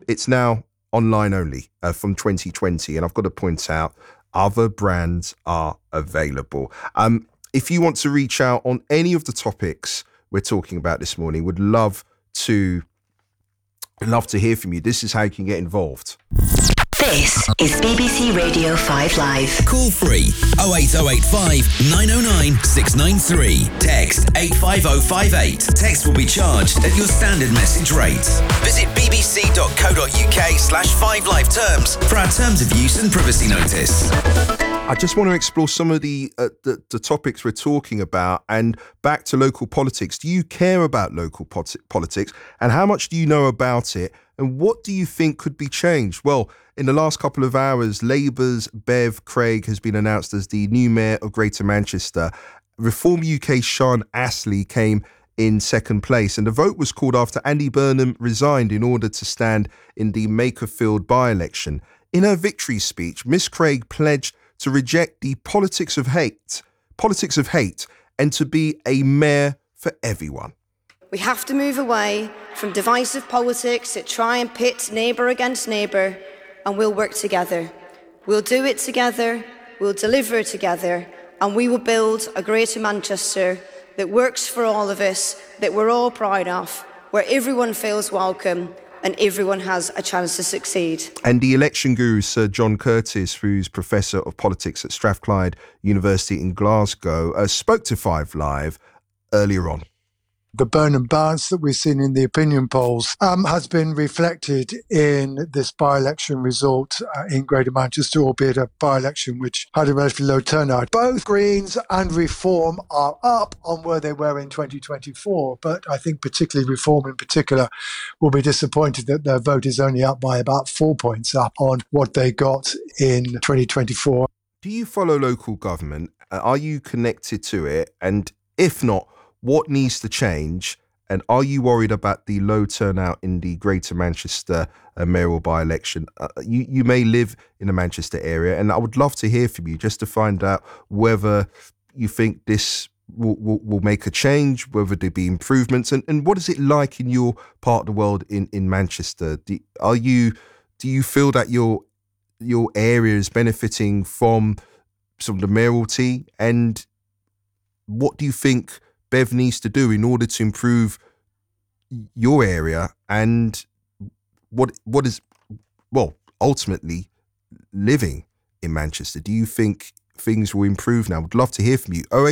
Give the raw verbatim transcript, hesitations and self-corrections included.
it's now online only uh, from twenty twenty. And I've got to point out, other brands are available. Um, if you want to reach out on any of the topics we're talking about this morning, would love to love to hear from you. This is how you can get involved. This is B B C Radio five Live. Call free oh eight oh eight five nine oh nine six nine three. Text eight five oh five eight. Text will be charged at your standard message rate. Visit bbc.co.uk slash 5live terms for our terms of use and privacy notice. I just want to explore some of the, uh, the the topics we're talking about, and back to local politics. Do you care about local pot- politics, and how much do you know about it, and what do you think could be changed? Well, in the last couple of hours, Labour's Bev Craig has been announced as the new mayor of Greater Manchester. Reform U K's Sean Astley came in second place, and the vote was called after Andy Burnham resigned in order to stand in the Makerfield by-election. In her victory speech, Miss Craig pledged to reject the politics of hate, politics of hate, and to be a mayor for everyone. We have to move away from divisive politics that try and pit neighbour against neighbour, and we'll work together. We'll do it together, we'll deliver together, and we will build a Greater Manchester that works for all of us, that we're all proud of, where everyone feels welcome and everyone has a chance to succeed. And the election guru, Sir John Curtis, who's Professor of Politics at Strathclyde University in Glasgow, uh, spoke to five Live earlier on. The Burnham bounce that we've seen in the opinion polls um, has been reflected in this by-election result uh, in Greater Manchester, albeit a by-election which had a relatively low turnout. Both Greens and Reform are up on where they were in twenty twenty-four, but I think particularly Reform in particular will be disappointed that their vote is only up by about four points up on what they got in twenty twenty-four. Do you follow local government? Uh, are you connected to it? And if not, what needs to change? And are you worried about the low turnout in the Greater Manchester uh, mayoral by-election? Uh, you, you may live in the Manchester area, and I would love to hear from you just to find out whether you think this will, will, will make a change, whether there be improvements, and, and what is it like in your part of the world in, in Manchester? Do, are you do you feel that your your area is benefiting from some of the mayoralty, and what do you think Bev needs to do in order to improve your area, and what what is, well, ultimately living in Manchester? Do you think things will improve now? Would love to hear from you. oh eight